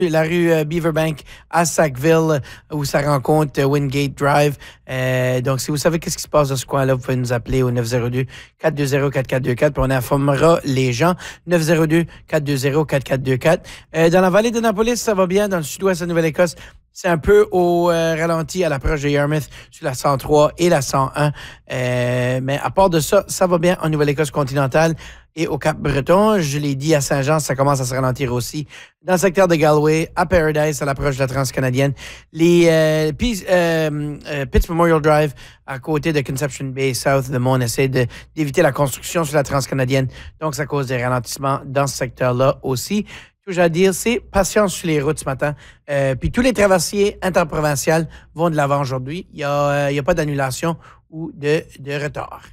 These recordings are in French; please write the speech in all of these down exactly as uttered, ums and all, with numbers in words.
la rue euh, Beaverbank à Sackville, où ça rencontre euh, Wingate Drive. Euh, donc, si vous savez qu'est-ce qui se passe dans ce coin-là, vous pouvez nous appeler au neuf zéro deux, quatre deux zéro, quatre quatre deux quatre, puis on informera les gens. neuf zéro deux, quatre deux zéro, quatre quatre deux quatre. Euh, dans la vallée d'Annapolis, ça va bien. Dans le sud-ouest de Nouvelle-Écosse, c'est un peu au euh, ralenti à l'approche de Yarmouth sur la cent trois et la cent un. Euh, mais à part de ça, ça va bien en Nouvelle-Écosse continentale et au Cap-Breton. Je l'ai dit, à Saint-Jean, ça commence à se ralentir aussi. Dans le secteur de Galway, à Paradise, à l'approche de la Transcanadienne. Les euh, P- euh, euh, Pitts Memorial Drive, à côté de Conception Bay South, le monde essaie de, d'éviter la construction sur la Transcanadienne. Donc, ça cause des ralentissements dans ce secteur-là aussi. Tout j'ai à dire, c'est patience sur les routes ce matin. Euh, puis tous les traversiers interprovinciaux vont de l'avant aujourd'hui. Il n'y a, euh, il y a pas d'annulation ou de, de retard.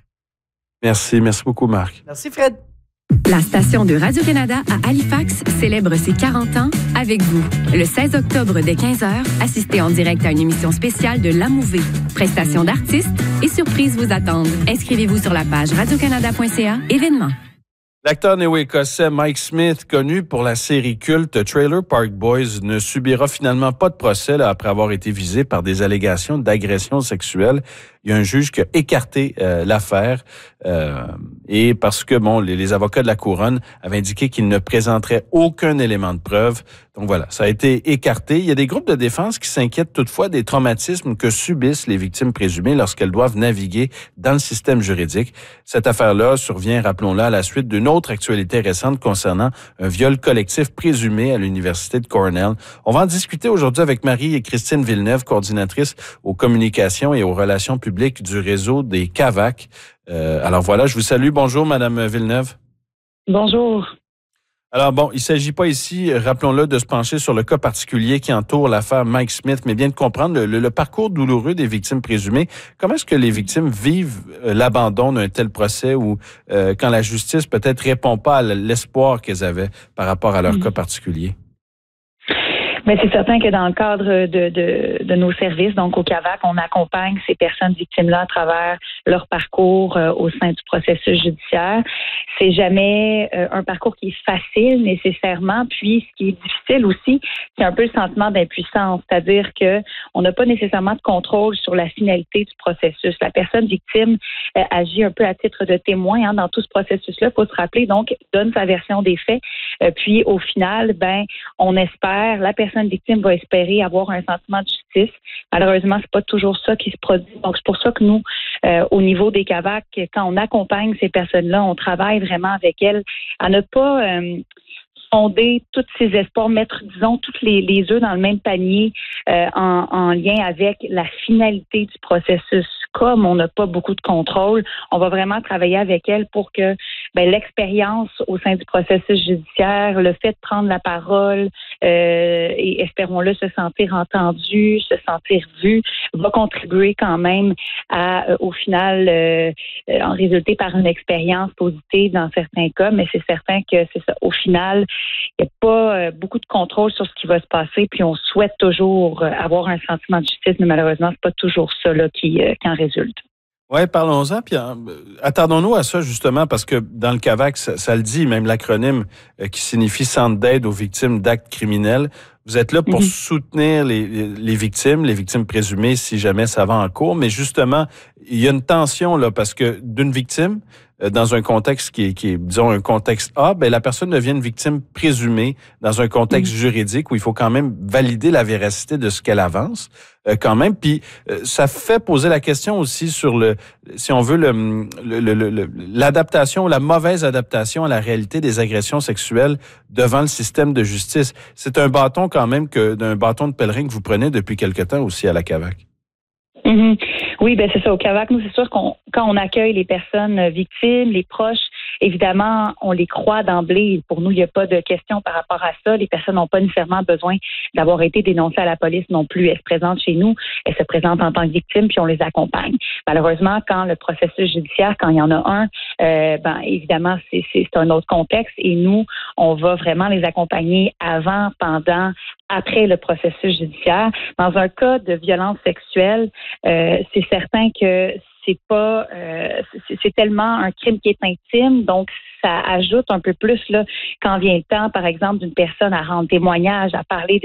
Merci. Merci beaucoup, Marc. Merci, Fred. La station de Radio-Canada à Halifax célèbre ses quarante ans avec vous. Le seize octobre dès quinze heures, assistez en direct à une émission spéciale de La Mouvée. Prestations d'artistes et surprises vous attendent. Inscrivez-vous sur la page radiocanada point c a, événements. L'acteur néo-écossais Mike Smith, connu pour la série culte Trailer Park Boys, ne subira finalement pas de procès là, après avoir été visé par des allégations d'agression sexuelle. Il y a un juge qui a écarté euh, l'affaire euh, et parce que bon, les, les avocats de la couronne avaient indiqué qu'ils ne présenteraient aucun élément de preuve. Donc voilà, ça a été écarté. Il y a des groupes de défense qui s'inquiètent toutefois des traumatismes que subissent les victimes présumées lorsqu'elles doivent naviguer dans le système juridique. Cette affaire-là survient, rappelons-le, à la suite d'une autre actualité récente concernant un viol collectif présumé à l'Université de Cornell. On va en discuter aujourd'hui avec Marie et Christine Villeneuve, coordinatrice aux communications et aux relations publiques du réseau des C A V A C. Euh, alors voilà, je vous salue. Bonjour, Madame Villeneuve. Bonjour. Alors bon, il ne s'agit pas ici, rappelons-le, de se pencher sur le cas particulier qui entoure l'affaire Mike Smith, mais bien de comprendre le, le, le parcours douloureux des victimes présumées. Comment est-ce que les victimes vivent euh, l'abandon d'un tel procès ou euh, quand la justice peut-être répond pas à l'espoir qu'elles avaient par rapport à leur mmh. cas particulier? Mais c'est certain que dans le cadre de, de, de nos services, donc au C A V A C, on accompagne ces personnes victimes-là à travers leur parcours euh, au sein du processus judiciaire. C'est jamais euh, un parcours qui est facile nécessairement, puis ce qui est difficile aussi, c'est un peu le sentiment d'impuissance, c'est-à-dire que on n'a pas nécessairement de contrôle sur la finalité du processus. La personne victime euh, agit un peu à titre de témoin hein, dans tout ce processus-là, il faut se rappeler, donc donne sa version des faits, euh, puis au final, ben on espère, la personne victime va espérer avoir un sentiment de justice. Malheureusement, c'est pas toujours ça qui se produit. Donc, c'est pour ça que nous, euh, au niveau des C A V A C, quand on accompagne ces personnes-là, on travaille vraiment avec elles à ne pas euh, fonder tous ces espoirs, mettre, disons, toutes les, les œufs dans le même panier euh, en, en lien avec la finalité du processus. Comme on n'a pas beaucoup de contrôle, on va vraiment travailler avec elles pour que ben, l'expérience au sein du processus judiciaire, le fait de prendre la parole euh, et espérons-le se sentir entendu, se sentir vu, va contribuer quand même à, euh, au final, euh, euh, en résulter par une expérience positive dans certains cas, mais c'est certain que c'est ça. Au final, il n'y a pas euh, beaucoup de contrôle sur ce qui va se passer, puis on souhaite toujours euh, avoir un sentiment de justice, mais malheureusement, c'est pas toujours ça là, qui, euh, qui en résulte. Oui, parlons-en. Puis euh, attardons-nous à ça justement parce que dans le C A V A C, ça, ça le dit, même l'acronyme euh, qui signifie Centre d'aide aux victimes d'actes criminels. Vous êtes là pour mm-hmm. soutenir les, les victimes, les victimes présumées si jamais ça va en cours. Mais justement, il y a une tension là parce que d'une victime, euh, dans un contexte qui est, qui est, disons, un contexte A, ben la personne devient une victime présumée dans un contexte mm-hmm. juridique où il faut quand même valider la véracité de ce qu'elle avance. Euh, quand même, puis euh, ça fait poser la question aussi sur le, si on veut, le, le, le, le, l'adaptation, la mauvaise adaptation à la réalité des agressions sexuelles devant le système de justice. C'est un bâton quand même que d'un bâton de pèlerin que vous prenez depuis quelque temps aussi à la C A V A C. Mm-hmm. Oui, ben c'est ça. Au C A V A C, nous, c'est sûr qu'on quand on accueille les personnes victimes, les proches, évidemment, on les croit d'emblée. Pour nous, il n'y a pas de question par rapport à ça. Les personnes n'ont pas nécessairement besoin d'avoir été dénoncées à la police non plus. Elles se présentent chez nous, elles se présentent en tant que victimes, puis on les accompagne. Malheureusement, quand le processus judiciaire, quand il y en a un, euh, ben évidemment, c'est, c'est, c'est un autre contexte. Et nous, on va vraiment les accompagner avant, pendant, après le processus judiciaire. Dans un cas de violence sexuelle, euh, c'est certain que c'est pas, euh, c'est, c'est tellement un crime qui est intime, donc ça ajoute un peu plus là quand vient le temps, par exemple, d'une personne à rendre témoignage, à parler de